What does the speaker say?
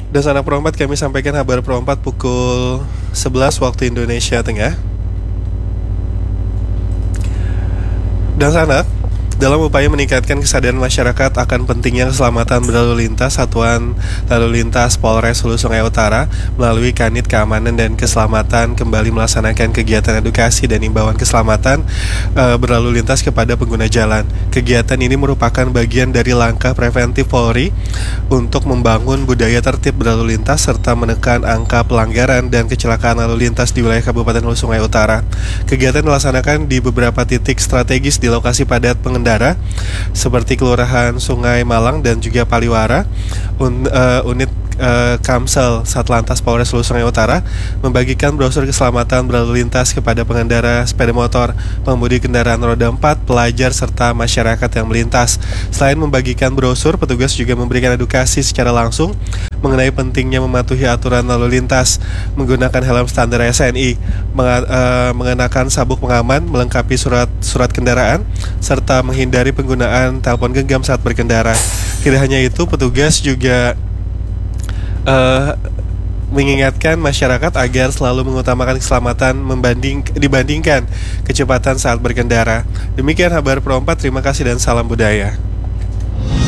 Dan sanak Pro 4 kami sampaikan kabar Pro 4 pukul 11 waktu Indonesia Tengah. Dan sanak, dalam upaya meningkatkan kesadaran masyarakat akan pentingnya keselamatan berlalu lintas, Satuan Lalu Lintas Polres Hulu Sungai Utara melalui Kanit Keamanan dan Keselamatan kembali melaksanakan kegiatan edukasi dan imbauan keselamatan berlalu lintas kepada pengguna jalan. Kegiatan ini merupakan bagian dari langkah preventif Polri untuk membangun budaya tertib berlalu lintas serta menekan angka pelanggaran dan kecelakaan lalu lintas di wilayah Kabupaten Hulu Sungai Utara. Kegiatan dilaksanakan di beberapa titik strategis di lokasi padat pengendara seperti Kelurahan Sungai Malang dan juga Paliwara. Unit Kamsel Satlantas Polres Hulu Sungai Utara membagikan brosur keselamatan berlalu lintas kepada pengendara sepeda motor, pengemudi kendaraan roda 4, pelajar serta masyarakat yang melintas. Selain membagikan brosur, petugas juga memberikan edukasi secara langsung mengenai pentingnya mematuhi aturan lalu lintas, menggunakan helm standar SNI, mengenakan sabuk pengaman, melengkapi surat kendaraan, serta menghindari penggunaan telepon genggam saat berkendara. Tidak hanya itu, petugas juga mengingatkan masyarakat agar selalu mengutamakan keselamatan dibandingkan kecepatan saat berkendara. Demikian kabar Pro 4, terima kasih dan salam budaya.